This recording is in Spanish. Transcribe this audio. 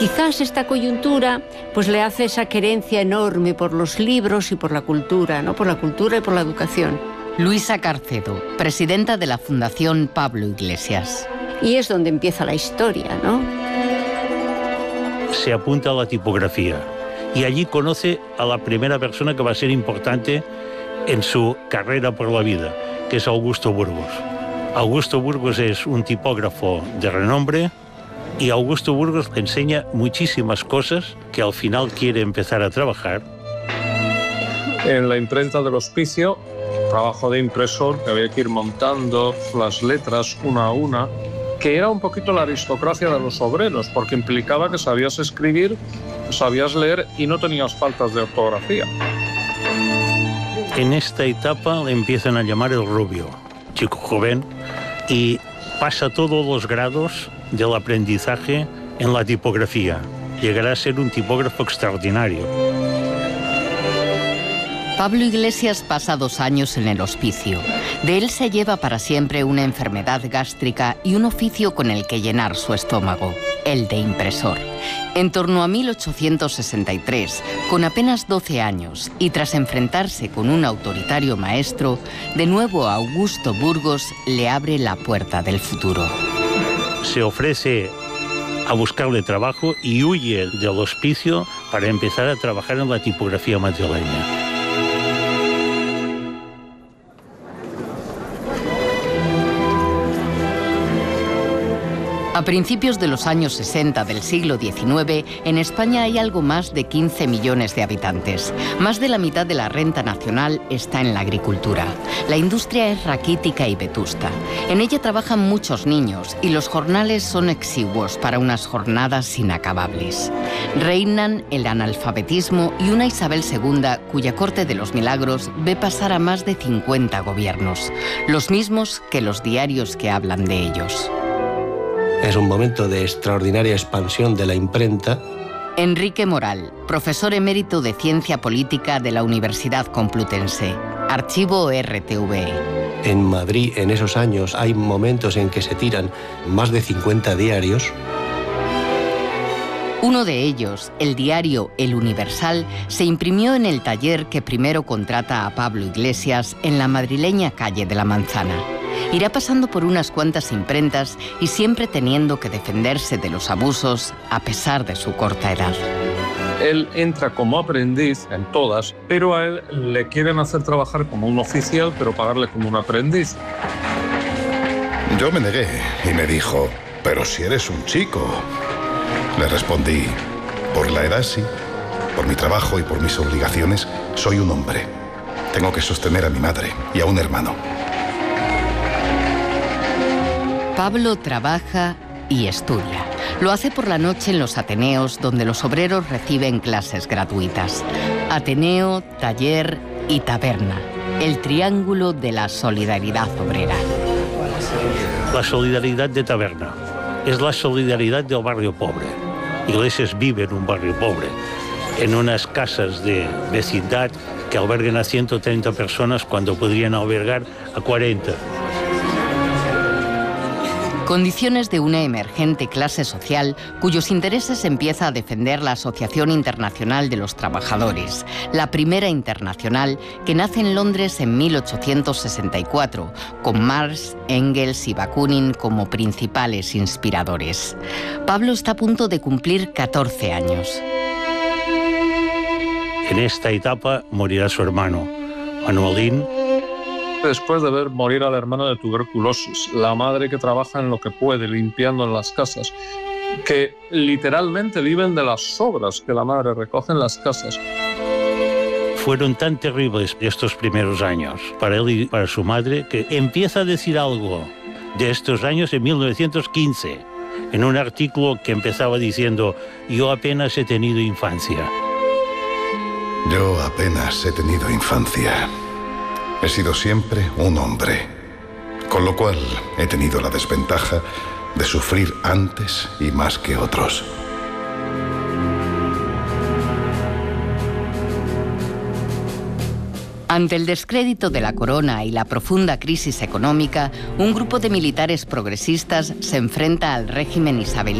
Quizás esta coyuntura pues le hace esa querencia enorme por los libros y por la cultura, ¿no? Por la cultura y por la educación. Luisa Carcedo, presidenta de la Fundación Pablo Iglesias. Y es donde empieza la historia, ¿no? Se apunta a la tipografía y allí conoce a la primera persona que va a ser importante en su carrera por la vida, que es Augusto Burgos. Augusto Burgos es un tipógrafo de renombre y Augusto Burgos le enseña muchísimas cosas que al final quiere empezar a trabajar. En la imprenta del Hospicio, trabajo de impresor, que había que ir montando las letras una a una, que era un poquito la aristocracia de los obreros, porque implicaba que sabías escribir, sabías leer y no tenías faltas de ortografía. En esta etapa le empiezan a llamar el rubio, chico joven, y pasa todos los grados del aprendizaje en la tipografía. Llegará a ser un tipógrafo extraordinario. Pablo Iglesias pasa 2 años en el Hospicio. De él se lleva para siempre una enfermedad gástrica y un oficio con el que llenar su estómago, el de impresor. En torno a 1863, con apenas 12 años y tras enfrentarse con un autoritario maestro, de nuevo Augusto Burgos le abre la puerta del futuro. Se ofrece a buscarle trabajo y huye del Hospicio para empezar a trabajar en la tipografía madrileña. A principios de los años 60 del siglo XIX, en España hay algo más de 15 millones de habitantes. Más de la mitad de la renta nacional está en la agricultura. La industria es raquítica y vetusta. En ella trabajan muchos niños y los jornales son exiguos para unas jornadas inacabables. Reinan el analfabetismo y una Isabel II cuya corte de los milagros ve pasar a más de 50 gobiernos, los mismos que los diarios que hablan de ellos. Es un momento de extraordinaria expansión de la imprenta. Enrique Moral, profesor emérito de Ciencia Política de la Universidad Complutense. Archivo RTVE. En Madrid, en esos años, hay momentos en que se tiran más de 50 diarios. Uno de ellos, el diario El Universal, se imprimió en el taller que primero contrata a Pablo Iglesias en la madrileña calle de la Manzana. Irá pasando por unas cuantas imprentas y siempre teniendo que defenderse de los abusos a pesar de su corta edad. Él entra como aprendiz en todas, pero a él le quieren hacer trabajar como un oficial, pero pagarle como un aprendiz. Yo me negué y me dijo, pero si eres un chico. Le respondí, por la edad sí, por mi trabajo y por mis obligaciones, soy un hombre. Tengo que sostener a mi madre y a un hermano. Pablo trabaja y estudia. Lo hace por la noche en los Ateneos, donde los obreros reciben clases gratuitas. Ateneo, taller y taberna. El triángulo de la solidaridad obrera. La solidaridad de taberna es la solidaridad del barrio pobre. Iglesias vive en un barrio pobre, en unas casas de vecindad que albergan a 130 personas cuando podrían albergar a 40. Condiciones de una emergente clase social cuyos intereses empieza a defender la Asociación Internacional de los Trabajadores, la primera internacional que nace en Londres en 1864, con Marx, Engels y Bakunin como principales inspiradores. Pablo está a punto de cumplir 14 años. En esta etapa morirá su hermano, Manuelín. Después de ver morir al hermano de tuberculosis, la madre que trabaja en lo que puede, limpiando en las casas, que literalmente viven de las sobras que la madre recoge en las casas. Fueron tan terribles estos primeros años para él y para su madre que empieza a decir algo de estos años en 1915, en un artículo que empezaba diciendo: yo apenas he tenido infancia. Yo apenas he tenido infancia. He sido siempre un hombre, con lo cual he tenido la desventaja de sufrir antes y más que otros. Ante el descrédito de la corona y la profunda crisis económica, un grupo de militares progresistas se enfrenta al régimen isabelino